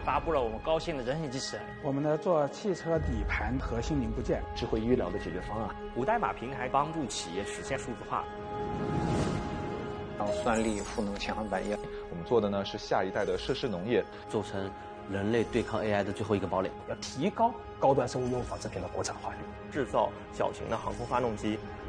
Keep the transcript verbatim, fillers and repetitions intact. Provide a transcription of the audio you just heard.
发布了我们高新的人形机器人。 我们呢做汽车底盘核心零部件， 智慧医疗的解决方案， 五代码平台帮助企业实现数字化。 让算力赋能前航百业。 我们做的呢是下一代的设施农业， 做成人类对抗 A I 的最后一个堡垒。 要提高高端生物用纺织品的国产化率， 制造小型的航空发动机。